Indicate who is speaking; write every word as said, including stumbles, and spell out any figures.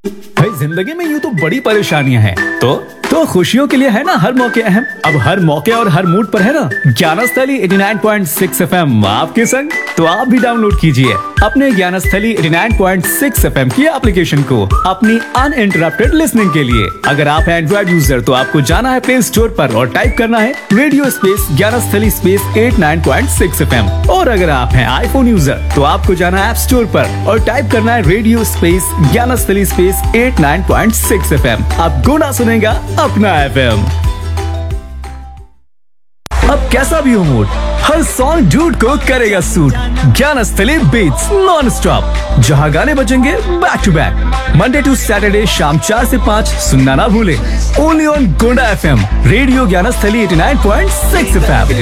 Speaker 1: भाई जिंदगी में यूं तो बड़ी परेशानियां हैं, तो तो खुशियों के लिए है ना हर मौके अहम। अब हर मौके और हर मूड पर है ना ज्ञानस्थली नवासी पॉइंट छह एफएम आपके संग। तो आप भी डाउनलोड कीजिए अपने ज्ञानस्थली नवासी पॉइंट छह एफएम की एप्लीकेशन को अपनी अनइंटरप्टेड लिसनिंग के लिए। अगर आप एंड्रॉइड यूजर तो आपको जाना है प्ले स्टोर पर और टाइप करना है रेडियो स्पेस ज्ञानस्थली स्पेस नवासी पॉइंट छह एफएम। और अगर आप हैं आईफोन यूजर तो आपको जाना है ऐप स्टोर पर और टाइप करना है रेडियो स्पेस ज्ञानस्थली स्पेस नवासी पॉइंट छह एफएम। अब गुना सुनेगा अपना एफएम। अब कैसा भी हो मूड, हर सॉन्ग डूड को करेगा suit. Gyansthali beats non stop, जहां गाने बजेंगे back to back Monday to Saturday शाम चार से पाँच। सुनना ना भूले, only on Gonda FM radio Gyansthali नवासी पॉइंट छह एफएम।